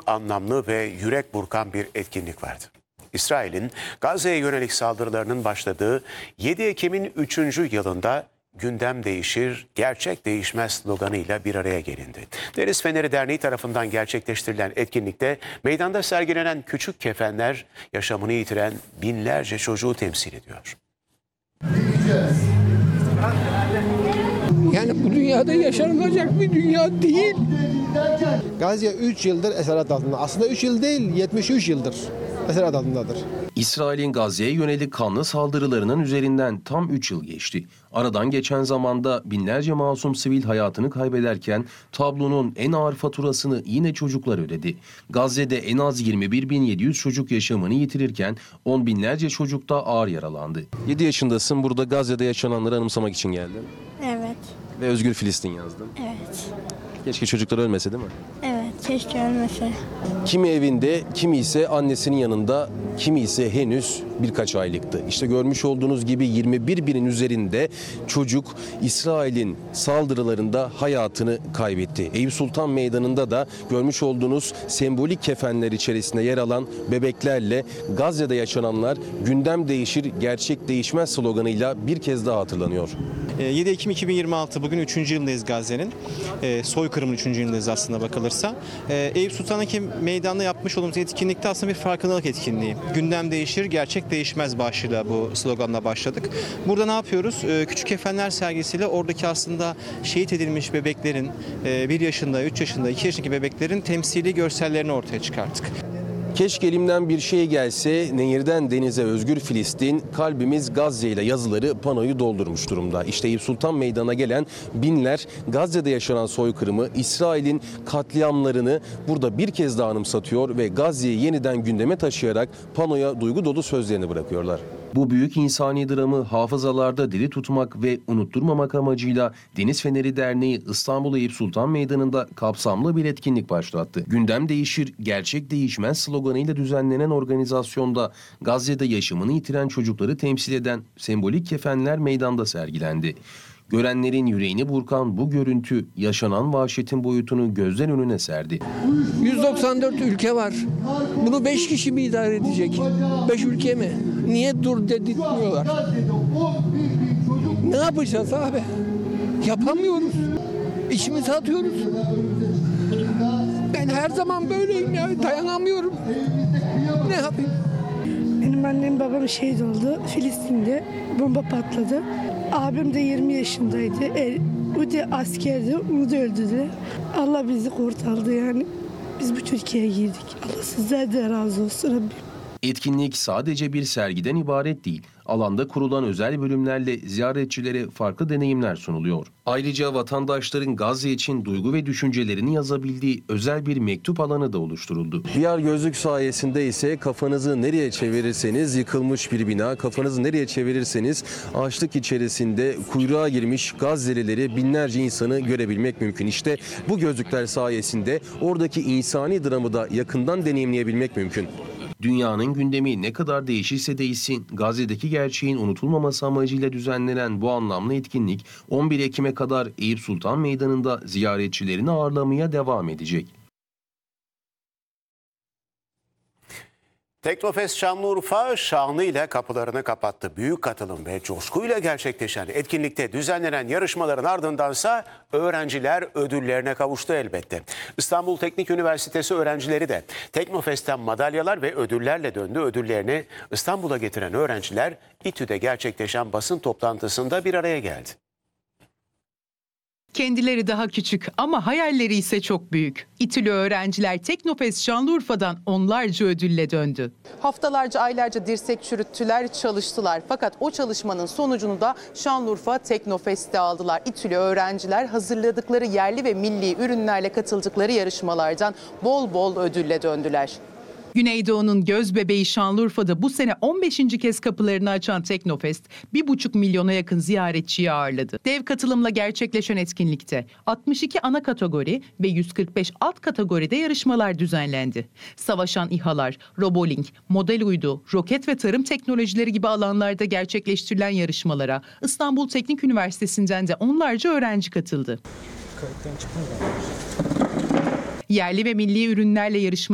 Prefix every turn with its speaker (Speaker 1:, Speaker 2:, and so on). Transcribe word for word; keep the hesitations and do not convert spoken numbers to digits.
Speaker 1: anlamlı ve yürek burkan bir etkinlik vardı. İsrail'in Gazze'ye yönelik saldırılarının başladığı yedi Ekim'in üçüncü yılında gündem değişir, gerçek değişmez sloganıyla bir araya gelindi. Deniz Feneri Derneği tarafından gerçekleştirilen etkinlikte meydanda sergilenen küçük kefenler yaşamını yitiren binlerce çocuğu temsil ediyor.
Speaker 2: Yani bu dünyada yaşanılacak bir dünya değil.
Speaker 3: Gazze üç yıldır esaret altında. Aslında üç yıl değil, yetmiş üç yıldır esaret altındadır.
Speaker 4: İsrail'in Gazze'ye yönelik kanlı saldırılarının üzerinden tam üç yıl geçti. Aradan geçen zamanda binlerce masum sivil hayatını kaybederken tablonun en ağır faturasını yine çocuklar ödedi. Gazze'de en az yirmi bir bin yedi yüz çocuk yaşamını yitirirken on binlerce çocuk da ağır yaralandı. yedi yaşındasın, burada Gazze'de yaşananları anımsamak için geldin.
Speaker 5: Evet.
Speaker 4: Ve Özgür Filistin yazdın.
Speaker 5: Evet.
Speaker 4: Keşke çocuklar ölmese, değil mi?
Speaker 5: Evet, keşke ölmese.
Speaker 4: Kimi evinde, kimi ise annesinin yanında, kimi ise henüz birkaç aylıktı. İşte görmüş olduğunuz gibi yirmi bir binin üzerinde çocuk İsrail'in saldırılarında hayatını kaybetti. Eyüp Sultan Meydanı'nda da görmüş olduğunuz sembolik kefenler içerisinde yer alan bebeklerle Gazze'de yaşananlar gündem değişir, gerçek değişmez sloganıyla bir kez daha hatırlanıyor.
Speaker 6: yedi Ekim iki bin yirmi altı, bugün üçüncü yılındayız Gazze'nin. Soykırımın üçüncü yılındayız aslında bakılırsa. Eyüp Sultan'daki meydanda yapmış olduğumuz etkinlikte aslında bir farkındalık etkinliği. Gündem değişir, gerçek değişmez başlığıyla bu sloganla başladık. Burada ne yapıyoruz? Küçük kefenler sergisiyle oradaki aslında şehit edilmiş bebeklerin, bir yaşında, üç yaşında, iki yaşındaki bebeklerin temsili görsellerini ortaya çıkarttık.
Speaker 4: Keşke elimden bir şey gelse, nehirden denize özgür Filistin, kalbimiz Gazze ile yazıları panoyu doldurmuş durumda. İşte Eyüp Sultan Meydanı'na gelen binler Gazze'de yaşanan soykırımı, İsrail'in katliamlarını burada bir kez daha anımsatıyor ve Gazze'yi yeniden gündeme taşıyarak panoya duygu dolu sözlerini bırakıyorlar. Bu büyük insani dramı hafızalarda diri tutmak ve unutturmamak amacıyla Deniz Feneri Derneği İstanbul Eyüp Sultan Meydanı'nda kapsamlı bir etkinlik başlattı. Gündem değişir, gerçek değişmez sloganıyla düzenlenen organizasyonda Gazze'de yaşamını yitiren çocukları temsil eden sembolik kefenler meydanda sergilendi. Görenlerin yüreğini burkan bu görüntü yaşanan vahşetin boyutunu gözler önüne serdi.
Speaker 2: yüz doksan dört ülke var. Bunu beş kişi mi idare edecek? beş ülke mi? Niye dur dedirtmiyorlar? Ne yapacağız abi? Yapamıyoruz. İçimizi atıyoruz. Ben her zaman böyleyim ya. Dayanamıyorum. Ne yapayım?
Speaker 7: Benim annem babam şehit oldu. Filistin'de bomba patladı. Abim de yirmi yaşındaydı. E, o da askerdi. Onu da öldürdü. Allah bizi kurtardı yani. Biz bu Türkiye'ye girdik. Allah sizden de razı olsun Rabbim.
Speaker 4: Etkinlik sadece bir sergiden ibaret değil. Alanda kurulan özel bölümlerle ziyaretçilere farklı deneyimler sunuluyor. Ayrıca vatandaşların Gazze için duygu ve düşüncelerini yazabildiği özel bir mektup alanı da oluşturuldu. V R gözlük sayesinde ise kafanızı nereye çevirirseniz yıkılmış bir bina, kafanızı nereye çevirirseniz açlık içerisinde kuyruğa girmiş Gazze'lileri, binlerce insanı görebilmek mümkün. İşte bu gözlükler sayesinde oradaki insani dramı da yakından deneyimleyebilmek mümkün. Dünyanın gündemi ne kadar değişirse değişsin, Gazze'deki gerçeğin unutulmaması amacıyla düzenlenen bu anlamlı etkinlik on bir Ekim'e kadar Eyüp Sultan Meydanı'nda ziyaretçilerini ağırlamaya devam edecek.
Speaker 1: Teknofest Şanlıurfa şanıyla kapılarını kapattı. Büyük katılım ve coşkuyla gerçekleşen etkinlikte düzenlenen yarışmaların ardındansa öğrenciler ödüllerine kavuştu elbette. İstanbul Teknik Üniversitesi öğrencileri de Teknofest'ten madalyalar ve ödüllerle döndü. Ödüllerini İstanbul'a getiren öğrenciler İTÜ'de gerçekleşen basın toplantısında bir araya geldi.
Speaker 8: Kendileri daha küçük ama hayalleri ise çok büyük. İTÜ'lü öğrenciler Teknofest Şanlıurfa'dan onlarca ödülle döndü.
Speaker 9: Haftalarca, aylarca dirsek çürüttüler, çalıştılar. Fakat o çalışmanın sonucunu da Şanlıurfa Teknofest'te aldılar. İTÜ'lü öğrenciler hazırladıkları yerli ve milli ürünlerle katıldıkları yarışmalardan bol bol ödülle döndüler.
Speaker 8: Güneydoğu'nun göz bebeği Şanlıurfa'da bu sene on beşinci kez kapılarını açan Teknofest bir buçuk milyona yakın ziyaretçiyi ağırladı. Dev katılımla gerçekleşen etkinlikte altmış iki ana kategori ve yüz kırk beş alt kategoride yarışmalar düzenlendi. Savaşan İHA'lar, Robolink, model uydu, roket ve tarım teknolojileri gibi alanlarda gerçekleştirilen yarışmalara İstanbul Teknik Üniversitesi'nden de onlarca öğrenci katıldı. Yerli ve milli ürünlerle yarışma